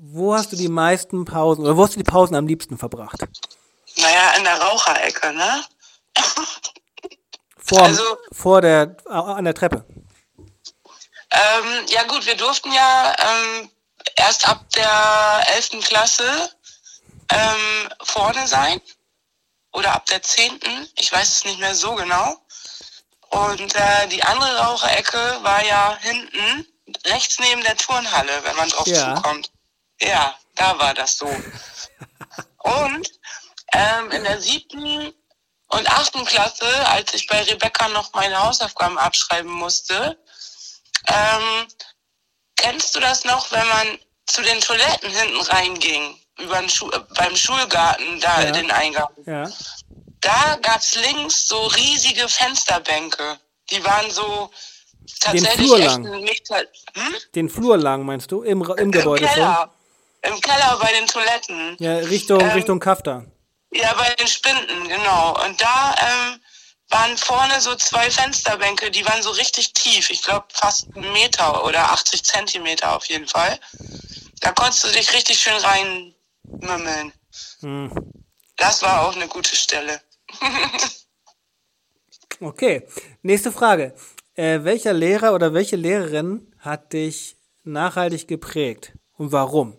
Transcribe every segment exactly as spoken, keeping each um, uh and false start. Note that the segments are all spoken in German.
Wo hast du die meisten Pausen, oder wo hast du die Pausen am liebsten verbracht? Naja, in der Raucherecke, ne? Vor, Also, vor der, an der Treppe. ähm, ja gut, wir durften ja ähm, erst ab der elften Klasse ähm, vorne sein. Oder ab der zehnten. Ich weiß es nicht mehr so genau. Und äh, die andere Raucherecke war ja hinten, rechts neben der Turnhalle, wenn man drauf Ja. zukommt. Ja, da war das so. Und ähm, in der siebten und achten Klasse, als ich bei Rebecca noch meine Hausaufgaben abschreiben musste, ähm, kennst du das noch, wenn man zu den Toiletten hinten reinging, über den Schu- beim Schulgarten, da Ja. den Eingang? Ja. Da gab's links so riesige Fensterbänke. Die waren so tatsächlich Flur echt lang. ein Meter. Hm? Den Flur lang, meinst du? Im, Ra- im Im Gebäude schon? Keller. Im Keller bei den Toiletten. Ja, Richtung, Ähm, Richtung Kafta. Ja, bei den Spinden, genau. Und da ähm, waren vorne so zwei Fensterbänke, die waren so richtig tief. Ich glaube fast einen Meter oder achtzig Zentimeter auf jeden Fall. Da konntest du dich richtig schön reinmümmeln. Hm. Das war auch eine gute Stelle. Okay, nächste Frage. Äh, welcher Lehrer oder welche Lehrerin hat dich nachhaltig geprägt und warum?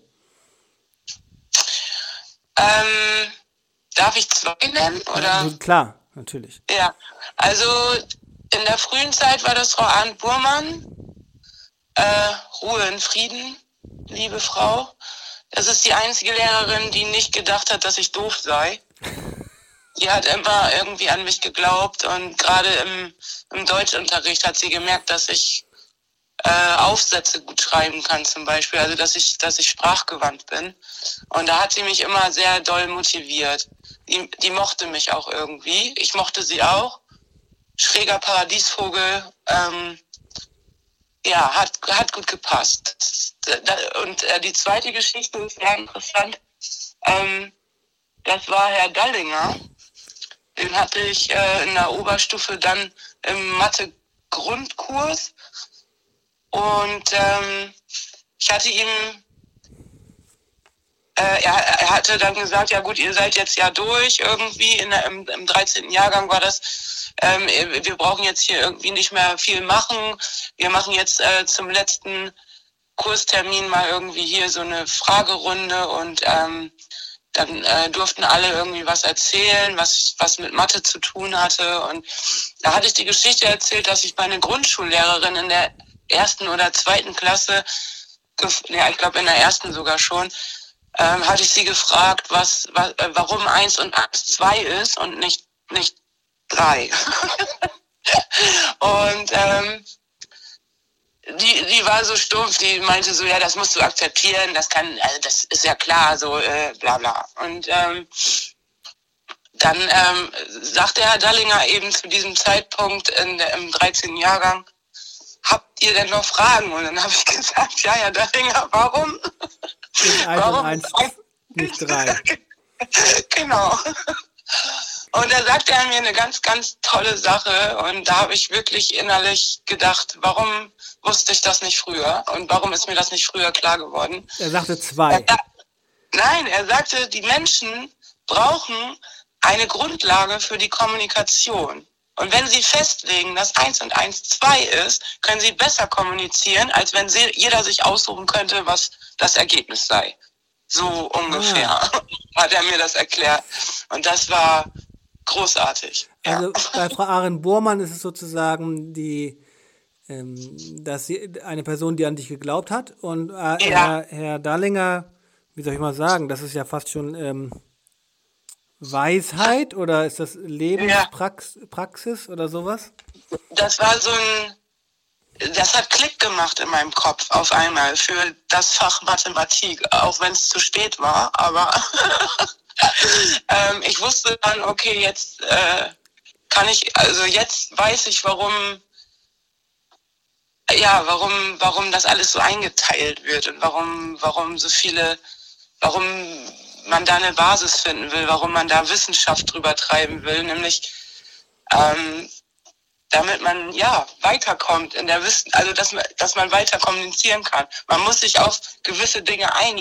Ähm, darf ich zwei nennen? Oder? Ja, klar, natürlich. Ja, also in der frühen Zeit war das Frau Arndt Burmann. Äh, Ruhe in Frieden, liebe Frau. Das ist die einzige Lehrerin, die nicht gedacht hat, dass ich doof sei. Die hat immer irgendwie an mich geglaubt und gerade im, im Deutschunterricht hat sie gemerkt, dass ich äh, Aufsätze gut schreiben kann zum Beispiel, also dass ich, dass ich sprachgewandt bin. Und da hat sie mich immer sehr doll motiviert. Die, die mochte mich auch irgendwie. Ich mochte sie auch. Schräger Paradiesvogel, ähm, ja, hat, hat gut gepasst. Und äh, die zweite Geschichte ist sehr interessant. Ähm, das war Herr Dallinger. Den hatte ich äh, in der Oberstufe dann im Mathe-Grundkurs. Und ähm, ich hatte ihm, äh, er, er hatte dann gesagt, ja gut, ihr seid jetzt ja durch irgendwie, in der, im, im dreizehnten Jahrgang war das, ähm, wir brauchen jetzt hier irgendwie nicht mehr viel machen. Wir machen jetzt äh, zum letzten Kurstermin mal irgendwie hier so eine Fragerunde und ähm, dann äh, durften alle irgendwie was erzählen, was was mit Mathe zu tun hatte. Und da hatte ich die Geschichte erzählt, dass ich meine Grundschullehrerin in der ersten oder zweiten Klasse, ja, ich glaube in der ersten sogar schon, ähm, hatte ich sie gefragt, was, was äh, warum eins und eins zwei ist und nicht nicht drei. Und ähm, Die, die war so stumpf, die meinte so, ja, das musst du akzeptieren, das kann, also das ist ja klar, so äh, bla bla. Und ähm, dann ähm, sagte Herr Dallinger eben zu diesem Zeitpunkt in der, im dreizehnten Jahrgang, habt ihr denn noch Fragen? Und dann habe ich gesagt, ja, Herr Dallinger, warum? Ist eins und eins, nicht drei. Genau. Und da sagte er mir eine ganz, ganz tolle Sache und da habe ich wirklich innerlich gedacht, warum wusste ich das nicht früher und warum ist mir das nicht früher klar geworden? Er sagte zwei. Er, nein, er sagte, die Menschen brauchen eine Grundlage für die Kommunikation. Und wenn sie festlegen, dass eins und eins zwei ist, können sie besser kommunizieren, als wenn sie, jeder sich aussuchen könnte, was das Ergebnis sei. So ungefähr ah. hat er mir das erklärt. Und das war großartig. Also ja. bei Frau Arndt Burmann ist es sozusagen die, ähm, dass sie eine Person, die an dich geglaubt hat. Und äh, ja. Herr, Herr Dallinger, wie soll ich mal sagen, das ist ja fast schon ähm, Weisheit oder ist das Lebenspraxis ja. oder sowas? Das war so ein, das hat Klick gemacht in meinem Kopf auf einmal für das Fach Mathematik, auch wenn es zu spät war, aber ähm, ich wusste dann, okay, jetzt äh, kann ich, also jetzt weiß ich, warum, ja, warum, warum das alles so eingeteilt wird und warum, warum so viele, warum man da eine Basis finden will, warum man da Wissenschaft drüber treiben will, nämlich ähm, damit man ja weiterkommt in der Wissen, also dass man, dass man weiter kommunizieren kann. Man muss sich auf gewisse Dinge einigen.